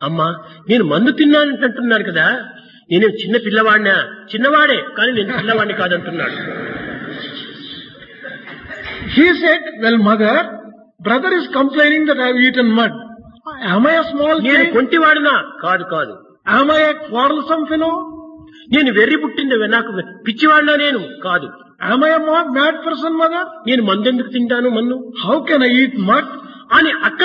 అమ్మా నేను మందు తిన్నానంటున్నాను కదా, నేనే చిన్న పిల్లవాడినా? చిన్నవాడే, కానీ నేను పిల్లవాడిని కాదంటున్నాడు. He said, well mother, brother is complaining that I have eaten mud. Am I a small నేను child? కొంటివాడినా? కాదు కాదు. Am I a quarrelsome fellow? నేను వెర్రి పుట్టింది నాకు పిచ్చివాడినా? నేను కాదు. Am I a mad person, mother? నేను మందెందుకు తింటాను? మన్ను How can I eat mud? అని అక్కడ